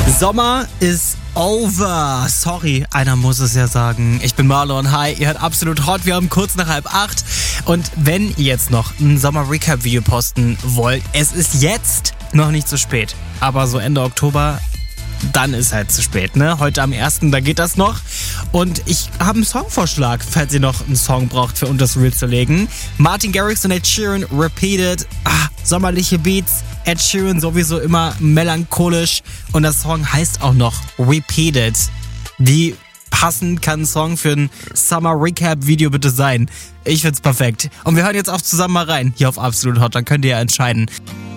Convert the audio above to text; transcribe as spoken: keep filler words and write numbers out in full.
Sommer ist over. Sorry, einer muss es ja sagen. Ich bin Marlon. Hi, ihr hört Absolut Hot. Wir haben kurz nach halb acht. Und wenn ihr jetzt noch ein Sommer-Recap-Video posten wollt, es ist jetzt noch nicht zu spät. Aber so Ende Oktober, dann ist halt zu spät, ne? Heute am ersten, da geht das noch. Und ich habe einen Songvorschlag, falls ihr noch einen Song braucht, für unter das Reel zu legen. Martin Garrix und Ed Sheeran, Repeated. Ah, sommerliche Beats. Ed Sheeran sowieso immer melancholisch. Und das Song heißt auch noch Repeated. Wie passend kann ein Song für ein Summer Recap Video bitte sein? Ich find's perfekt. Und wir hören jetzt auch zusammen mal rein, hier auf Absolut Hot. Dann könnt ihr ja entscheiden.